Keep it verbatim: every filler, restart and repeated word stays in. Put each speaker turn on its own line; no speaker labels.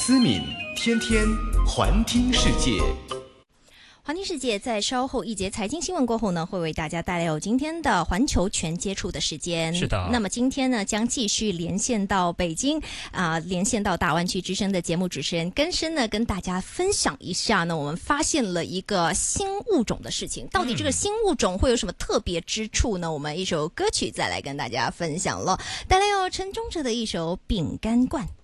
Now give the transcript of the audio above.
思敏天天环听世界。
环听世界在稍后一节财经新闻过后呢，会为大家带来有今天的环球全接触的时间。
是的。
那么今天呢，将继续连线到北京啊、呃，连线到大湾区之声的节目主持人根生呢，跟大家分享一下呢，我们发现了一个新物种的事情。到底这个新物种会有什么特别之处呢？我们一首歌曲再来跟大家分享了，带来有陈忠哲的一首《饼干罐》。